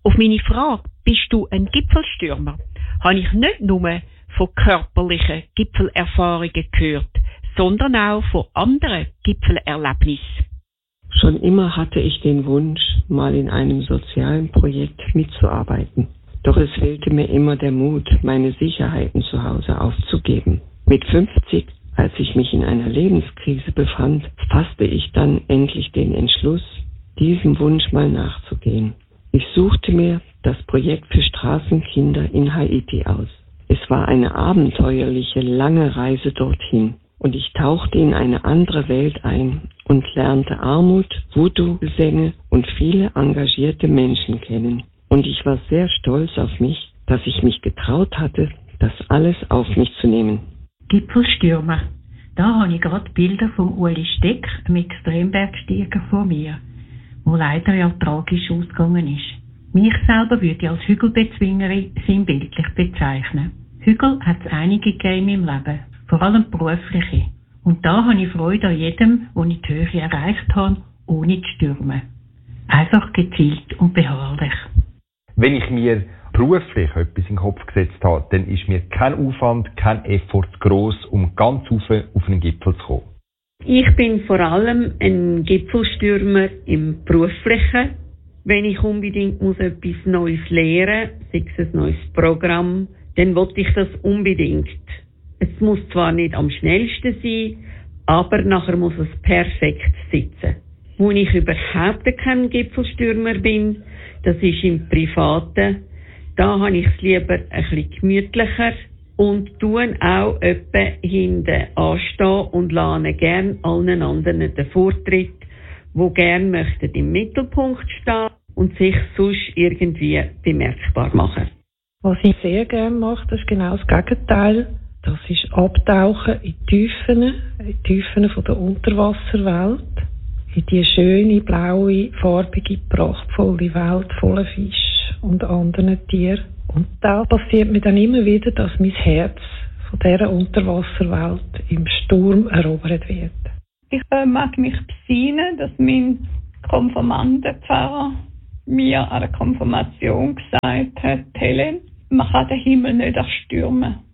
Auf meine Frage, bist du ein Gipfelstürmer, habe ich nicht nur von körperlichen Gipfelerfahrungen gehört, sondern auch von anderen Gipfelerlebnissen. Schon immer hatte ich den Wunsch, mal in einem sozialen Projekt mitzuarbeiten. Doch es fehlte mir immer der Mut, meine Sicherheiten zu Hause aufzugeben. Mit 50, als ich mich in einer Lebenskrise befand, fasste ich dann endlich den Entschluss, diesem Wunsch mal nachzugehen. Ich suchte mir das Projekt für Straßenkinder in Haiti aus. Es war eine abenteuerliche, lange Reise dorthin. Und ich tauchte in eine andere Welt ein und lernte Armut, Voodoo-Gesänge und viele engagierte Menschen kennen. Und ich war sehr stolz auf mich, dass ich mich getraut hatte, das alles auf mich zu nehmen. Gipfelstürmer. Da habe ich gerade Bilder von Uli Steck, einem Extrembergsteiger, vor mir, wo leider ja tragisch ausgegangen ist. Mich selber würde ich als Hügelbezwingerin sinnbildlich bezeichnen. Hügel hat es einige gegeben im Leben, vor allem berufliche. Und da habe ich Freude an jedem, wo ich die Höhe erreicht habe, ohne zu stürmen. Einfach gezielt und beharrlich. Wenn ich mir beruflich etwas in den Kopf gesetzt habe, dann ist mir kein Aufwand, kein Effort gross, um ganz rauf auf einen Gipfel zu kommen. Ich bin vor allem ein Gipfelstürmer im Beruflichen. Wenn ich unbedingt etwas Neues lernen muss, sei es ein neues Programm, dann will ich das unbedingt. Es muss zwar nicht am schnellsten sein, aber nachher muss es perfekt sitzen. Wo ich überhaupt kein Gipfelstürmer bin, das ist im Privaten. Da habe ich es lieber ein bisschen gemütlicher und tue auch etwa hinten anstehen und lasse gern allen anderen den Vortritt, die gern möchten im Mittelpunkt stehen und sich sonst irgendwie bemerkbar machen. Was ich sehr gerne mache, das ist genau das Gegenteil. Das ist Abtauchen in die Tiefen von der Unterwasserwelt. In die schöne, blaue, farbige, prachtvolle Welt voller Fisch und anderen Tieren. Und da passiert mir dann immer wieder, dass mein Herz von dieser Unterwasserwelt im Sturm erobert wird. Ich mag mich besinnen, dass mein Konfirmandenpfarrer mir an der Konfirmation gesagt hat: Helen, man kann den Himmel nicht erstürmen.